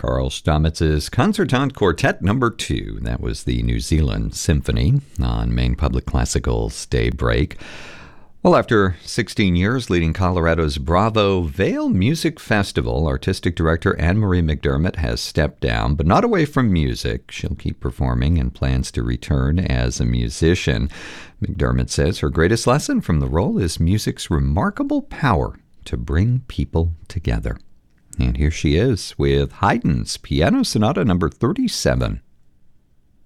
Carl Stammetz's Concertant Quartet No. 2. That was the New Zealand Symphony on Maine Public Classical's Daybreak. Well, after 16 years leading Colorado's Bravo Vale Music Festival, artistic director Anne-Marie McDermott has stepped down, but not away from music. She'll keep performing and plans to return as a musician. McDermott says her greatest lesson from the role is music's remarkable power to bring people together. And here she is with Haydn's Piano Sonata No. 37.